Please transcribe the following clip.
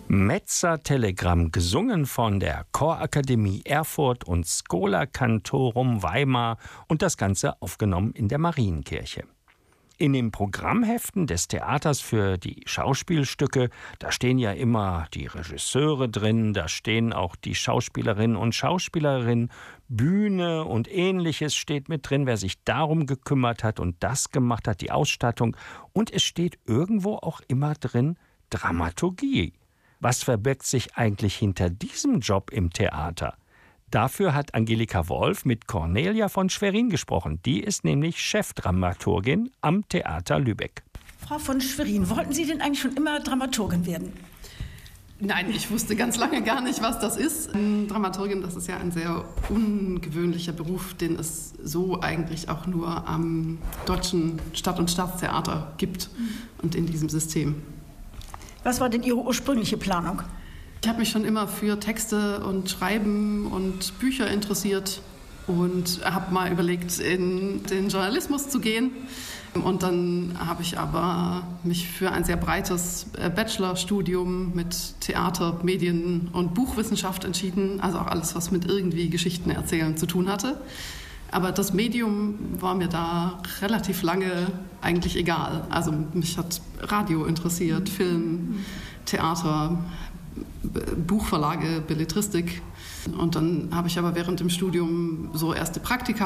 Metzer-Telegramm, gesungen von der Chorakademie Erfurt und Schola Cantorum Weimar und das Ganze aufgenommen in der Marienkirche. In den Programmheften des Theaters für die Schauspielstücke, da stehen ja immer die Regisseure drin, da stehen auch die Schauspielerinnen und Schauspielerinnen, Bühne und Ähnliches steht mit drin, wer sich darum gekümmert hat und das gemacht hat, die Ausstattung. Und es steht irgendwo auch immer drin Dramaturgie. Was verbirgt sich eigentlich hinter diesem Job im Theater? Dafür hat Angelika Wolf mit Cornelia von Schwerin gesprochen. Die ist nämlich Chefdramaturgin am Theater Lübeck. Frau von Schwerin, wollten Sie denn eigentlich schon immer Dramaturgin werden? Nein, ich wusste ganz lange gar nicht, was das ist. Dramaturgin, das ist ja ein sehr ungewöhnlicher Beruf, den es so eigentlich auch nur am Deutschen Stadt- und Staatstheater gibt und in diesem System. Was war denn Ihre ursprüngliche Planung? Ich habe mich schon immer für Texte und Schreiben und Bücher interessiert und habe mal überlegt, in den Journalismus zu gehen. Und dann habe ich aber mich für ein sehr breites Bachelorstudium mit Theater, Medien und Buchwissenschaft entschieden. Also auch alles, was mit irgendwie Geschichten erzählen zu tun hatte. Aber das Medium war mir da relativ lange eigentlich egal. Also mich hat Radio interessiert, Film, Theater, Buchverlage, Belletristik. Und dann habe ich aber während dem Studium so erste Praktika